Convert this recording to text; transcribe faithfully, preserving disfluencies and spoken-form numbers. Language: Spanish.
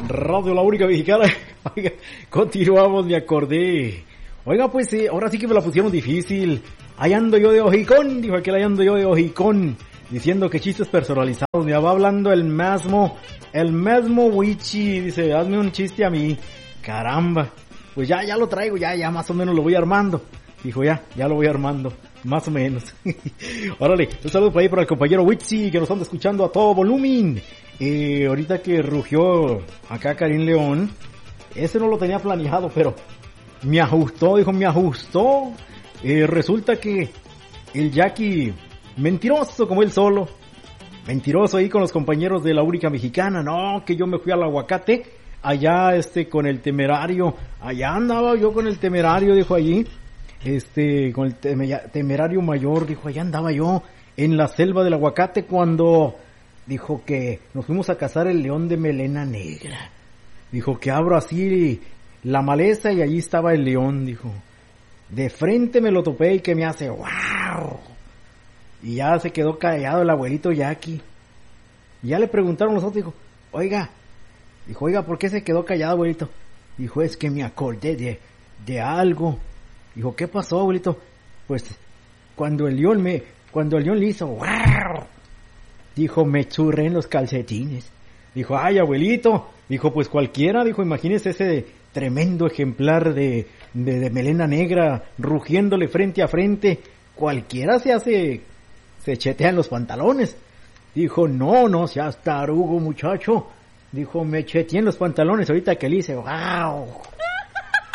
Radio La Única Mexicana. Oiga, continuamos, me acordé. Oiga, pues sí, ahora sí que me la pusieron difícil. Ahí ando yo de hojicón, dijo aquel, ahí ando yo de hojicón. Diciendo que chistes personalizados, me va hablando el mismo, el mismo Wichi. Dice, hazme un chiste a mí. Caramba, pues ya, ya lo traigo, ya, ya más o menos lo voy armando. Dijo, ya, ya lo voy armando, más o menos. Órale, un saludo por ahí para el compañero Wichi, que nos anda escuchando a todo volumen. Eh, ahorita que rugió acá Karim León, ese no lo tenía planeado, pero me ajustó, dijo, me ajustó. Eh, resulta que el Jackie, mentiroso como él solo, mentiroso ahí con los compañeros de La Única Mexicana, no, que yo me fui al aguacate, allá este con el Temerario, allá andaba yo con el Temerario, dijo allí, este, con el Temerario Mayor, dijo, allá andaba yo en la selva del aguacate cuando... Dijo que nos fuimos a cazar el león de melena negra. Dijo que abro así la maleza y allí estaba el león, dijo. De frente me lo topé y que me hace ¡wow! Y ya se quedó callado el abuelito Jackie. Y ya le preguntaron los otros, dijo, oiga, dijo, oiga, ¿por qué se quedó callado, abuelito? Dijo, es que me acordé de, de algo. Dijo, ¿qué pasó, abuelito? Pues cuando el león me, cuando el león le hizo ¡wow! Dijo, me churré en los calcetines. Dijo, ay, abuelito. Dijo, pues cualquiera. Dijo, imagínese ese tremendo ejemplar de, de, de melena negra rugiéndole frente a frente. Cualquiera se hace, se chetea en los pantalones. Dijo, no, no seas tarugo, muchacho. Dijo, me cheteé en los pantalones ahorita que le hice, wow.